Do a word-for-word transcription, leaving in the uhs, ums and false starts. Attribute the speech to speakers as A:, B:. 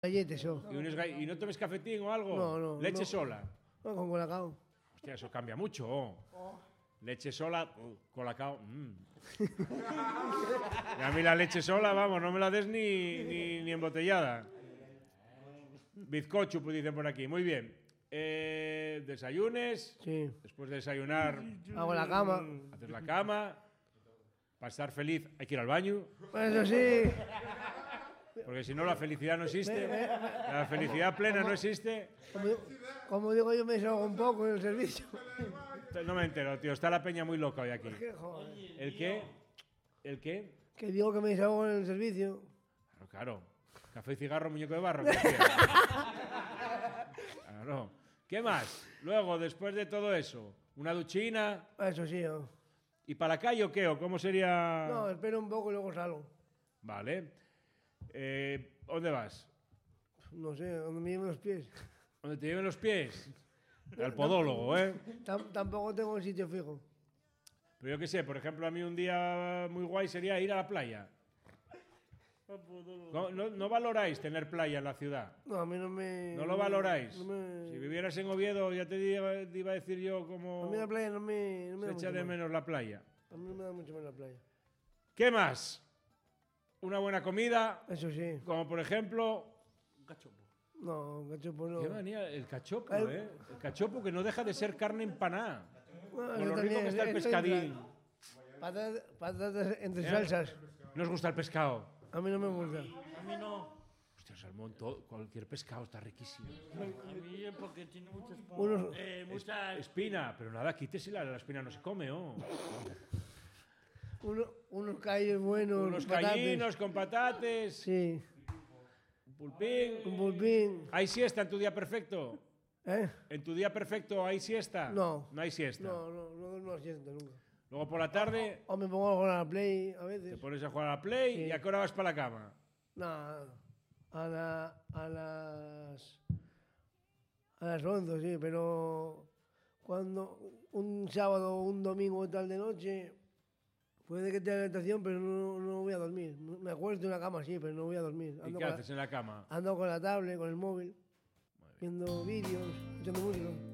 A: Galletes, oh.
B: ¿Y, unos gall- ¿Y no tomes cafetín o algo?
A: No, no.
B: ¿Leche
A: no.
B: sola?
A: No, con colacao.
B: Hostia, eso cambia mucho. Oh. Leche sola, uh, colacao. Mm. Y a mí la leche sola, vamos, no me la des ni, ni, ni embotellada. Bizcocho, pues dicen por aquí. Muy bien. Eh, desayunes.
A: Sí.
B: Después de desayunar,
A: Hago la cama.
B: haces la cama. Para estar feliz hay que ir al baño.
A: Eso sí.
B: Porque si no, la felicidad no existe. La felicidad plena no existe.
A: Como, como digo yo, me desahogo un poco en el servicio.
B: No me entero, tío. Está la peña muy loca hoy aquí.
A: ¿Qué, joder?
B: ¿El qué? ¿El qué?
A: Que digo que me desahogo en el servicio.
B: Claro, claro. Café y cigarro, muñeco de barro. ¿Qué hacía? Claro. ¿Qué más? Luego, después de todo eso, una duchina.
A: Eso sí, oh.
B: ¿Y para la calle o qué? ¿O cómo sería?
A: No, espero un poco y luego salgo.
B: Vale. Eh, ¿Dónde vas?
A: No sé, donde me lleven los pies.
B: ¿Dónde te lleven los pies? Al podólogo, ¿eh?
A: Tam- tampoco tengo un sitio fijo.
B: Pero yo qué sé, por ejemplo, a mí un día muy guay sería ir a la playa. ¿No, no, no valoráis tener playa en la ciudad?
A: No, a mí no me...
B: ¿No lo valoráis?
A: No me,
B: Si vivieras en Oviedo, ya te iba, te iba a decir yo
A: a
B: como
A: mí la playa no me, no me
B: se
A: da
B: echa
A: mucho
B: de
A: más.
B: menos la playa.
A: A mí no me da mucho más la playa.
B: ¿Qué más? Una buena comida,
A: Eso sí.
B: como por ejemplo...
A: No, cachopo no.
B: Qué manía, el cachopo,
A: Ay.
B: ¿eh? El cachopo que no deja de ser carne empanada.
A: Bueno,
B: Con
A: eso
B: lo rico
A: también,
B: que está el
A: eso
B: pescadín.
A: entra. Patatas, patatas entre
B: Eh.
A: salsas.
B: ¿No os gusta el pescado?
A: A mí no me gusta.
C: A mí no.
B: Hostia, salmón, todo, cualquier pescado está riquísimo.
C: A mí es porque tiene muchas...
A: Unos-
C: Eh, muchas...
B: Espina, pero nada, quítesela, la espina no se come, ¿oh?
A: Uno, unos callos buenos.
B: Unos
A: patates.
B: callinos con patates,
A: Sí.
B: un pulpín.
A: Un pulpín.
B: ¿Hay siesta en tu día perfecto?
A: ¿Eh?
B: ¿En tu día perfecto hay siesta?
A: No.
B: No hay siesta.
A: No, no, no duermo siesta nunca.
B: Luego por la tarde
A: O me pongo a jugar a la Play a
B: te
A: veces.
B: pones a jugar a la Play
A: Sí.
B: y a qué hora vas para la cama.
A: No, a, la, a las... A las once, sí, pero cuando un sábado o un domingo tal de noche, puede que tenga la habitación, pero no, no voy a dormir. Me acuesto en la cama, sí, pero no voy a dormir.
B: ¿Y
A: Ando,
B: qué
A: con,
B: haces en la cama?
A: la, ando con la tablet, con el móvil, viendo vídeos, escuchando música.